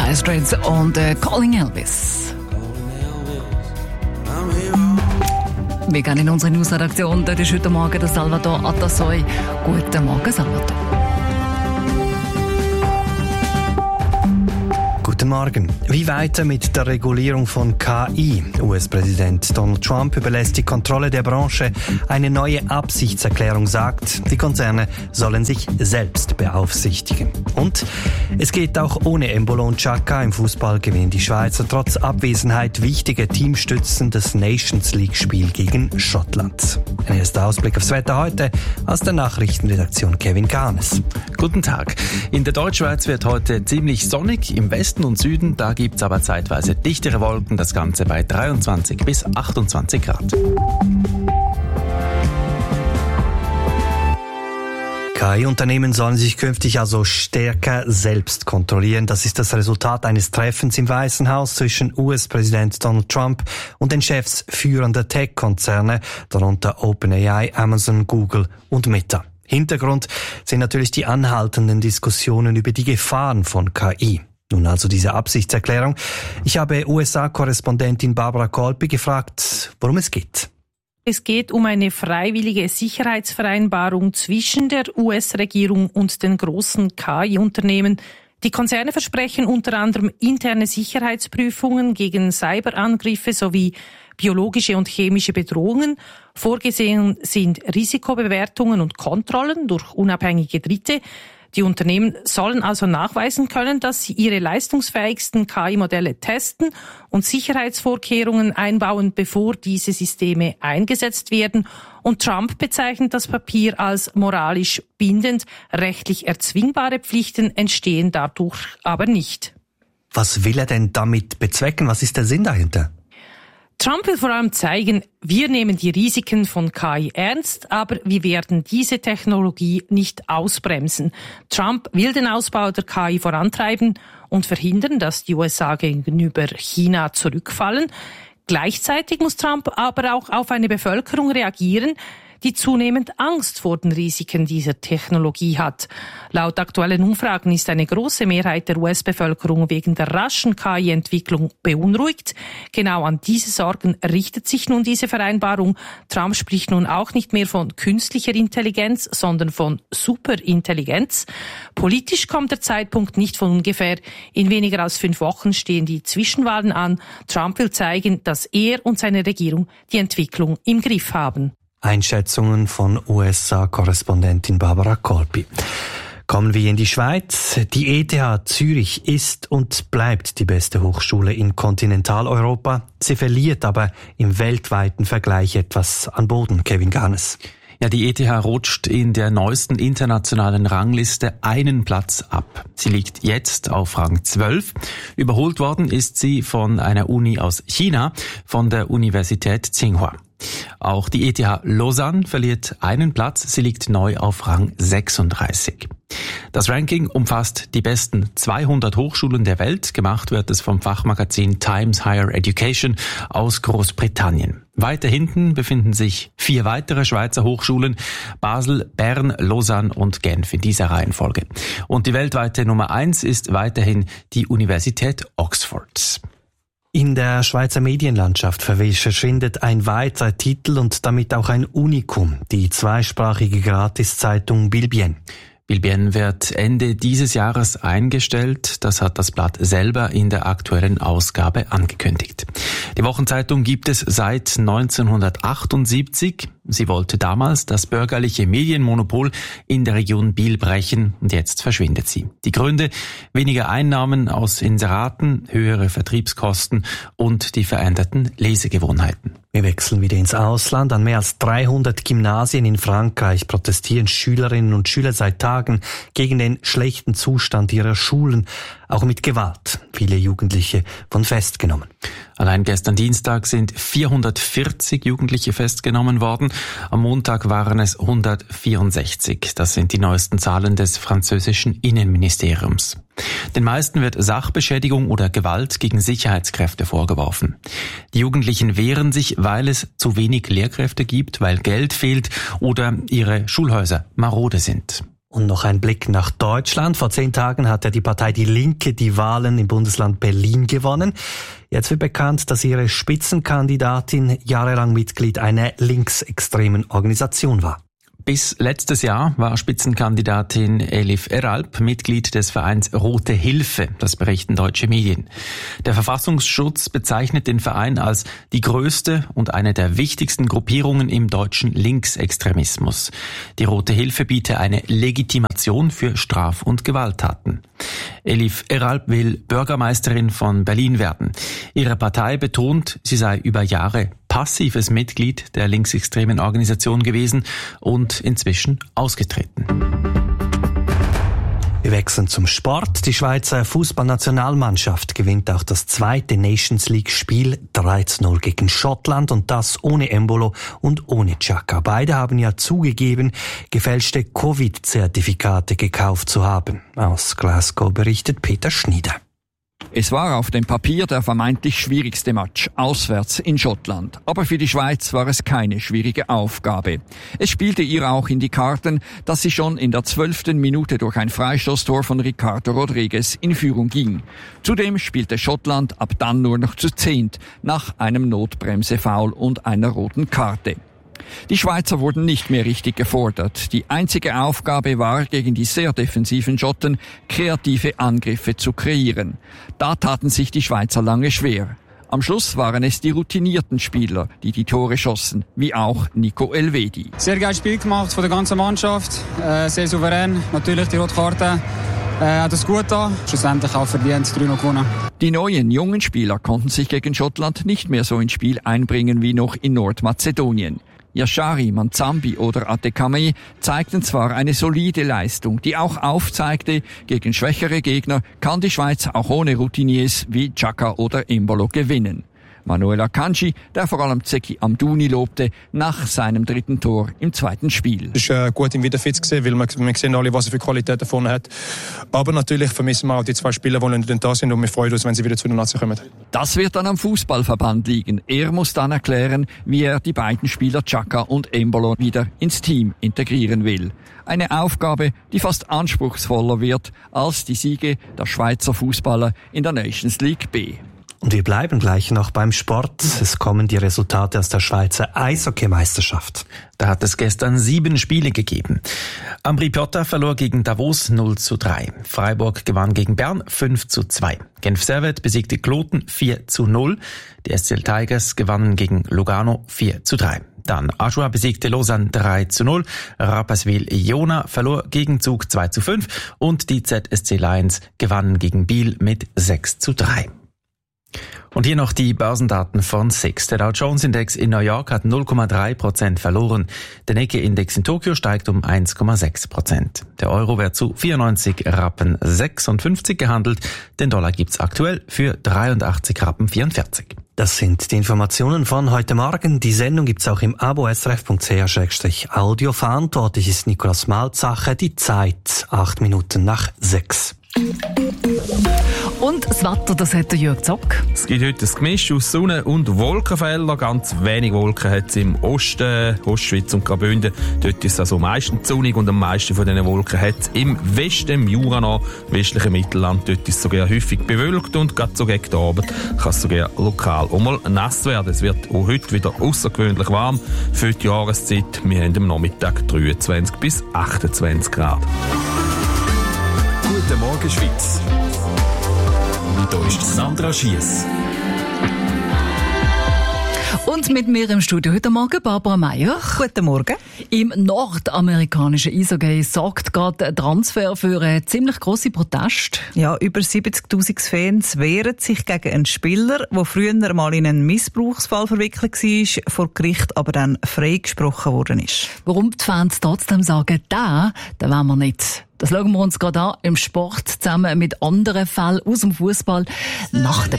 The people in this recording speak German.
Dire Straits und Calling Elvis. Wir gehen in unsere Newsredaktion. Dort ist heute Morgen der Salvador Atasoy. Guten Morgen, Salvador. Guten Morgen. Wie weiter mit der Regulierung von KI? US-Präsident Donald Trump überlässt die Kontrolle der Branche. Eine neue Absichtserklärung sagt, die Konzerne sollen sich selbst beaufsichtigen. Und es geht auch ohne Embolo und Xhaka. Im Fußball gewinnen die Schweizer trotz Abwesenheit wichtige Teamstützen des Nations League-Spiel gegen Schottland. Ein erster Ausblick aufs Wetter heute aus der Nachrichtenredaktion Kevin Kahnes. Guten Tag. In der Deutschschweiz wird heute ziemlich sonnig, im Westen und Süden, da gibt's aber zeitweise dichtere Wolken, das Ganze bei 23 bis 28 Grad. KI-Unternehmen sollen sich künftig also stärker selbst kontrollieren. Das ist das Resultat eines Treffens im Weißen Haus zwischen US-Präsident Donald Trump und den Chefs führender Tech-Konzerne, darunter OpenAI, Amazon, Google und Meta. Hintergrund sind natürlich die anhaltenden Diskussionen über die Gefahren von KI. Nun also diese Absichtserklärung. Ich habe USA-Korrespondentin Barbara Kolpi gefragt, worum es geht. Es geht um eine freiwillige Sicherheitsvereinbarung zwischen der US-Regierung und den großen KI-Unternehmen. Die Konzerne versprechen unter anderem interne Sicherheitsprüfungen gegen Cyberangriffe sowie biologische und chemische Bedrohungen. Vorgesehen sind Risikobewertungen und Kontrollen durch unabhängige Dritte. Die Unternehmen sollen also nachweisen können, dass sie ihre leistungsfähigsten KI-Modelle testen und Sicherheitsvorkehrungen einbauen, bevor diese Systeme eingesetzt werden. Und Trump bezeichnet das Papier als moralisch bindend. Rechtlich erzwingbare Pflichten entstehen dadurch aber nicht. Was will er denn damit bezwecken? Was ist der Sinn dahinter? Trump will vor allem zeigen, wir nehmen die Risiken von KI ernst, aber wir werden diese Technologie nicht ausbremsen. Trump will den Ausbau der KI vorantreiben und verhindern, dass die USA gegenüber China zurückfallen. Gleichzeitig muss Trump aber auch auf eine Bevölkerung reagieren, die zunehmend Angst vor den Risiken dieser Technologie hat. Laut aktuellen Umfragen ist eine große Mehrheit der US-Bevölkerung wegen der raschen KI-Entwicklung beunruhigt. Genau an diese Sorgen richtet sich nun diese Vereinbarung. Trump spricht nun auch nicht mehr von künstlicher Intelligenz, sondern von Superintelligenz. Politisch kommt der Zeitpunkt nicht von ungefähr. In weniger als 5 Wochen stehen die Zwischenwahlen an. Trump will zeigen, dass er und seine Regierung die Entwicklung im Griff haben. Einschätzungen von USA-Korrespondentin Barbara Kolpi. Kommen wir in die Schweiz. Die ETH Zürich ist und bleibt die beste Hochschule in Kontinentaleuropa. Sie verliert aber im weltweiten Vergleich etwas an Boden. Kevin Garnes. Ja, die ETH rutscht in der neuesten internationalen Rangliste einen Platz ab. Sie liegt jetzt auf Rang 12. Überholt worden ist sie von einer Uni aus China, von der Universität Tsinghua. Auch die ETH Lausanne verliert einen Platz, sie liegt neu auf Rang 36. Das Ranking umfasst die besten 200 Hochschulen der Welt. Gemacht wird es vom Fachmagazin Times Higher Education aus Großbritannien. Weiter hinten befinden sich 4 weitere Schweizer Hochschulen, Basel, Bern, Lausanne und Genf in dieser Reihenfolge. Und die weltweite Nummer 1 ist weiterhin die Universität Oxford. In der Schweizer Medienlandschaft verschwindet ein weiterer Titel und damit auch ein Unikum, die zweisprachige Gratiszeitung Bilbien. Bilbien wird Ende dieses Jahres eingestellt. Das hat das Blatt selber in der aktuellen Ausgabe angekündigt. Die Wochenzeitung gibt es seit 1978. Sie wollte damals das bürgerliche Medienmonopol in der Region Biel brechen und jetzt verschwindet sie. Die Gründe: weniger Einnahmen aus Inseraten, höhere Vertriebskosten und die veränderten Lesegewohnheiten. Wir wechseln wieder ins Ausland. An mehr als 300 Gymnasien in Frankreich protestieren Schülerinnen und Schüler seit Tagen gegen den schlechten Zustand ihrer Schulen, auch mit Gewalt. Viele Jugendliche wurden festgenommen. Allein gestern Dienstag sind 440 Jugendliche festgenommen worden. Am Montag waren es 164. Das sind die neuesten Zahlen des französischen Innenministeriums. Den meisten wird Sachbeschädigung oder Gewalt gegen Sicherheitskräfte vorgeworfen. Die Jugendlichen wehren sich, weil es zu wenig Lehrkräfte gibt, weil Geld fehlt oder ihre Schulhäuser marode sind. Und noch ein Blick nach Deutschland. Vor 10 Tagen hat ja die Partei Die Linke die Wahlen im Bundesland Berlin gewonnen. Jetzt wird bekannt, dass ihre Spitzenkandidatin jahrelang Mitglied einer linksextremen Organisation war. Bis letztes Jahr war Spitzenkandidatin Elif Eralp Mitglied des Vereins Rote Hilfe, das berichten deutsche Medien. Der Verfassungsschutz bezeichnet den Verein als die größte und eine der wichtigsten Gruppierungen im deutschen Linksextremismus. Die Rote Hilfe biete eine Legitimation für Straf- und Gewalttaten. Elif Eralp will Bürgermeisterin von Berlin werden. Ihre Partei betont, sie sei über Jahre passives Mitglied der linksextremen Organisation gewesen und inzwischen ausgetreten. Wir wechseln zum Sport. Die Schweizer Fußballnationalmannschaft gewinnt auch das zweite Nations League-Spiel 3-0 gegen Schottland und das ohne Embolo und ohne Xhaka. Beide haben ja zugegeben, gefälschte Covid-Zertifikate gekauft zu haben. Aus Glasgow berichtet Peter Schnieder. Es war auf dem Papier der vermeintlich schwierigste Match, auswärts in Schottland. Aber für die Schweiz war es keine schwierige Aufgabe. Es spielte ihr auch in die Karten, dass sie schon in der 12. Minute durch ein Freistoßtor von Ricardo Rodriguez in Führung ging. Zudem spielte Schottland ab dann nur noch zu 10 nach einem Notbremse-Foul und einer roten Karte. Die Schweizer wurden nicht mehr richtig gefordert. Die einzige Aufgabe war, gegen die sehr defensiven Schotten kreative Angriffe zu kreieren. Da taten sich die Schweizer lange schwer. Am Schluss waren es die routinierten Spieler, die die Tore schossen, wie auch Nico Elvedi. Sehr geiles Spiel gemacht von der ganzen Mannschaft, sehr souverän. Natürlich die rote Karte hat es gut getan. Schlussendlich auch verdient 3-0 gewonnen. Die neuen, jungen Spieler konnten sich gegen Schottland nicht mehr so ins Spiel einbringen wie noch in Nordmazedonien. Yashari, Manzambi oder Atekame zeigten zwar eine solide Leistung, die auch aufzeigte, gegen schwächere Gegner kann die Schweiz auch ohne Routiniers wie Xhaka oder Embolo gewinnen. Manuel Akanji, der vor allem Zeki Amdouni lobte, nach seinem 3. Tor im 2. Spiel. Es ist gut im Wiederfit gesehen, weil wir sehen alle, was er für Qualität vorne hat. Aber natürlich vermissen wir auch die 2 Spieler, die nicht da sind und wir freuen uns, wenn sie wieder zu den Nazi kommen. Das wird dann am Fußballverband liegen. Er muss dann erklären, wie er die beiden Spieler Xhaka und Embolo wieder ins Team integrieren will. Eine Aufgabe, die fast anspruchsvoller wird als die Siege der Schweizer Fußballer in der Nations League B. Und wir bleiben gleich noch beim Sport. Es kommen die Resultate aus der Schweizer Eishockeymeisterschaft. Da hat es gestern 7 Spiele gegeben. Ambri Piotta verlor gegen Davos 0-3. Freiburg gewann gegen Bern 5-2. Genf Servette besiegte Kloten 4-0. Die SCL Tigers gewannen gegen Lugano 4-3. Dann Ajoa besiegte Lausanne 3-0. Rapperswil-Jona verlor gegen Zug 2-5. Und die ZSC Lions gewannen gegen Biel mit 6-3. Und hier noch die Börsendaten von SIX. Der Dow Jones Index in New York hat 0,3% verloren. Der Nikkei Index in Tokio steigt um 1,6%. Der Euro wird zu 94 Rappen 56 gehandelt. Den Dollar gibt's aktuell für 83 Rappen 44. Das sind die Informationen von heute Morgen. Die Sendung gibt's auch im Abo srf.ch/audio. Verantwortlich ist Nikolaus Malzacher. Die Zeit 8 Minuten nach 6. Und das Wetter, das hat der Jörg Zock. Es gibt heute ein Gemisch aus Sonne- und Wolkenfelder. Ganz wenig Wolken hat es im Osten, Ostschweiz und Graubünden. Dort ist es also meistens sonnig und am meisten von diesen Wolken hat es im Westen, im Jura, westlichen Mittelland. Dort ist es sogar häufig bewölkt und gerade so gegen den Abend kann es sogar lokal auch mal nass werden. Es wird auch heute wieder außergewöhnlich warm für die Jahreszeit. Wir haben am Nachmittag 23 bis 28 Grad. Guten Morgen, Schweiz. Hier ist Sandra Schiess. Und mit mir im Studio heute Morgen Barbara Meier. Guten Morgen. Im nordamerikanischen Eishockey sorgt gerade ein Transfer für einen ziemlich grossen Protest. Ja, über 70'000 Fans wehren sich gegen einen Spieler, der früher mal in einen Missbrauchsfall verwickelt war, vor Gericht aber dann freigesprochen worden ist. Warum die Fans trotzdem sagen, den wollen wir nicht. Das schauen wir uns gerade an im Sport zusammen mit anderen Fällen aus dem Fußball nach der